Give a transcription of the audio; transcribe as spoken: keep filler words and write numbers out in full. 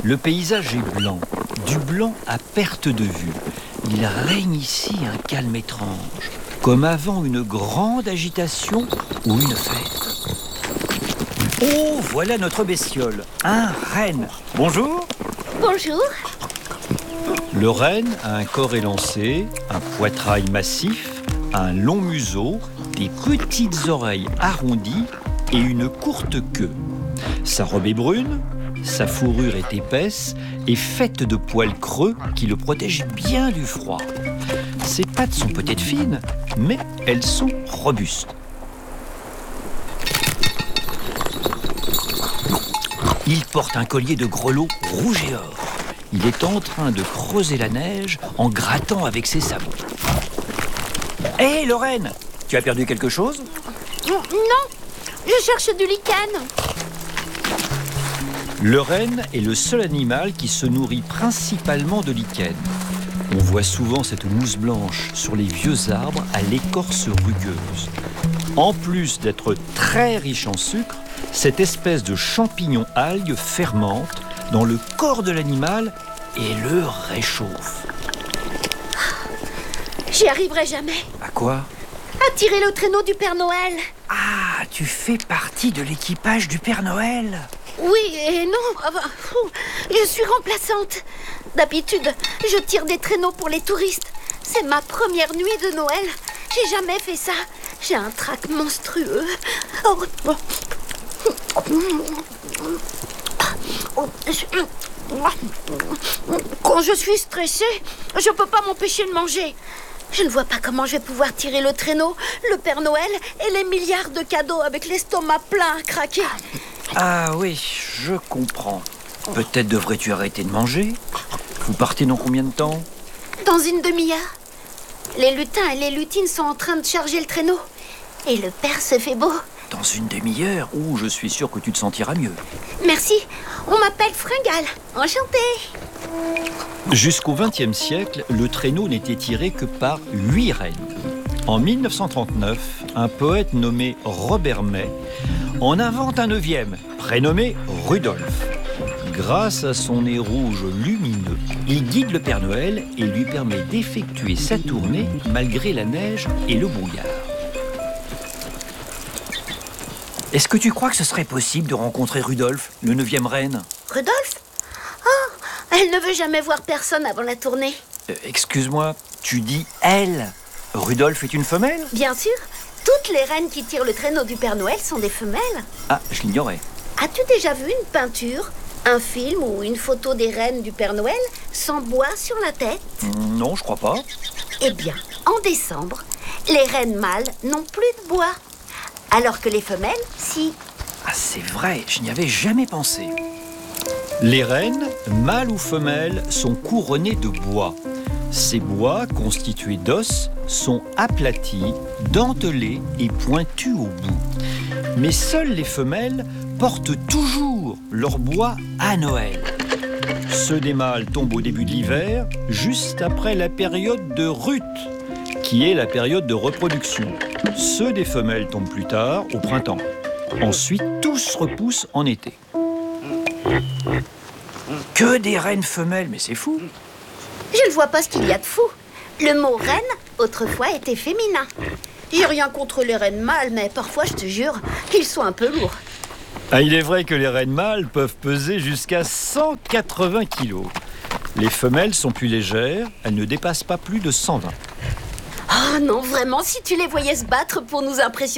Le paysage est blanc, du blanc à perte de vue. Il règne ici un calme étrange, comme avant une grande agitation ou une fête. Oh, voilà notre bestiole, un renne. Bonjour. Bonjour. Le renne a un corps élancé, un poitrail massif, un long museau, des petites oreilles arrondies et une courte queue. Sa robe est brune, sa fourrure est épaisse et faite de poils creux qui le protègent bien du froid. Ses pattes sont peut-être fines, mais elles sont robustes. Il porte un collier de grelots rouge et or. Il est en train de creuser la neige en grattant avec ses sabots. Hé, hey, Lorraine, tu as perdu quelque chose ? Non, je cherche du lichen. Le renne est le seul animal qui se nourrit principalement de lichen. On voit souvent cette mousse blanche sur les vieux arbres à l'écorce rugueuse. En plus d'être très riche en sucre, cette espèce de champignon algue fermente dans le corps de l'animal et le réchauffe. J'y arriverai jamais. À quoi ? À tirer le traîneau du Père Noël. Ah, tu fais partie de l'équipage du Père Noël ? Oui et non. Enfin, je suis remplaçante. D'habitude, je tire des traîneaux pour les touristes. C'est ma première nuit de Noël. J'ai jamais fait ça. J'ai un trac monstrueux. Oh. Quand je suis stressée, je peux pas m'empêcher de manger. Je ne vois pas comment je vais pouvoir tirer le traîneau, le Père Noël et les milliards de cadeaux avec l'estomac plein à craquer. Ah oui, je comprends. Peut-être devrais-tu arrêter de manger ? Vous partez dans combien de temps ? Dans une demi-heure. Les lutins et les lutines sont en train de charger le traîneau. Et le père se fait beau. Dans une demi-heure ? Ouh, je suis sûr que tu te sentiras mieux. Merci. On m'appelle Fringale. Enchantée. Jusqu'au vingtième siècle, le traîneau n'était tiré que par huit rennes. En mille neuf cent trente-neuf, un poète nommé Robert May en invente un neuvième, prénommé Rudolf. Grâce à son nez rouge lumineux, il guide le Père Noël et lui permet d'effectuer sa tournée malgré la neige et le brouillard. Est-ce que tu crois que ce serait possible de rencontrer Rudolf, le neuvième reine ? Rudolf ? Oh, elle ne veut jamais voir personne avant la tournée. Euh, excuse-moi, tu dis « elle ». Rudolf est une femelle ? Bien sûr. Toutes les reines qui tirent le traîneau du Père Noël sont des femelles. Ah, je l'ignorais. As-tu déjà vu une peinture, un film ou une photo des reines du Père Noël sans bois sur la tête ? Non, je crois pas. Eh bien, en décembre, les reines mâles n'ont plus de bois. Alors que les femelles, si. Ah, c'est vrai, je n'y avais jamais pensé. Les reines, mâles ou femelles, sont couronnées de bois. Ces bois, constitués d'os, sont aplatis, dentelés et pointus au bout. Mais seules les femelles portent toujours leur bois à Noël. Ceux des mâles tombent au début de l'hiver, juste après la période de rut, qui est la période de reproduction. Ceux des femelles tombent plus tard, au printemps. Ensuite, tous repoussent en été. Que des reines femelles, mais c'est fou. Je ne vois pas ce qu'il y a de fou. Le mot reine, autrefois, était féminin. J'ai rien contre les reines mâles, mais parfois, je te jure, qu'ils sont un peu lourds. Ah, il est vrai que les reines mâles peuvent peser jusqu'à cent quatre-vingts kilos. Les femelles sont plus légères, elles ne dépassent pas plus de cent vingt. Oh non, vraiment, si tu les voyais se battre pour nous impressionner.